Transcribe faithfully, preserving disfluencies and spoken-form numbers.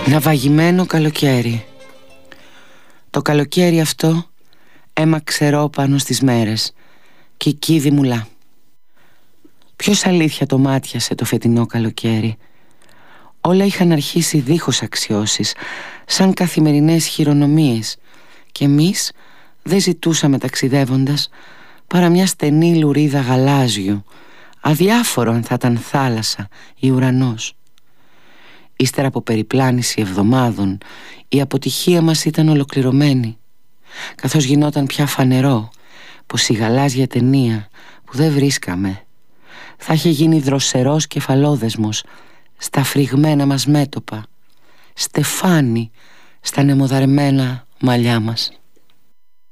Ναυαγημένο καλοκαίρι. Το καλοκαίρι αυτό έμαξε ρο πάνω στις μέρες και κίδι μουλά. Ποιος αλήθεια το μάτιασε το φετινό καλοκαίρι? Όλα είχαν αρχίσει δίχως αξιώσεις, σαν καθημερινές χειρονομίες, και εμείς δεν ζητούσαμε ταξιδεύοντας παρά μια στενή λουρίδα γαλάζιου, αδιάφορο αν θα ήταν θάλασσα ή ουρανός. Ύστερα από περιπλάνηση εβδομάδων, η αποτυχία μας ήταν ολοκληρωμένη, καθώς γινόταν πια φανερό πως η γαλάζια ταινία που δεν βρίσκαμε θα είχε γίνει δροσερός κεφαλόδεσμος στα φρυγμένα μας μέτωπα, στεφάνι στα νεμοδαρμένα μαλλιά μας.